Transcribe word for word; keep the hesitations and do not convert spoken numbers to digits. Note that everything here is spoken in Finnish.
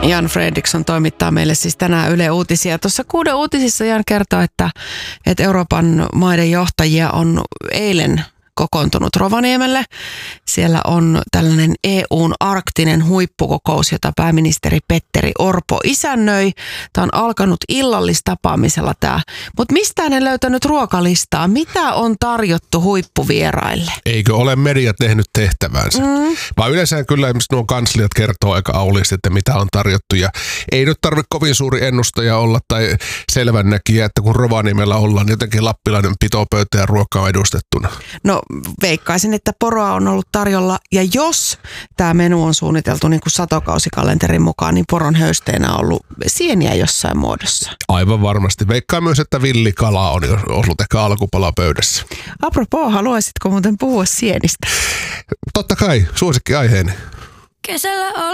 Jan Fredriksson toimittaa meille siis tänään Yle Uutisia. Tuossa Kuuden uutisissa Jan kertoo, että, että Euroopan maiden johtajia on eilen kokoontunut Rovaniemelle. Siellä on tällainen E U:n arktinen huippukokous, jota pääministeri Petteri Orpo isännöi. Tämä on alkanut illallistapaamisella tämä. Mutta mistään en löytänyt ruokalistaa. Mitä on tarjottu huippuvieraille? Eikö ole media tehnyt tehtävänsä? Mm. Vaan yleensä kyllä esimerkiksi nuo kansliat kertoo aika auliisti, että mitä on tarjottu. Ja ei nyt tarvitse kovin suuri ennustaja olla tai selvännäkijä, että kun Rovaniemellä ollaan, niin jotenkin lappilainen pitopöytä ja ruoka on edustettuna. No veikkaisin, että poroa on ollut tarjolla, ja jos tämä menu on suunniteltu niin kuin satokausikalenterin mukaan, niin poron höysteenä on ollut sieniä jossain muodossa. Aivan varmasti. Veikkaa myös, että villikala on ollut ehkä alkupala pöydässä. Apropos, haluaisitko muuten puhua sienistä? Totta kai, suosikki aiheeni. Kesällä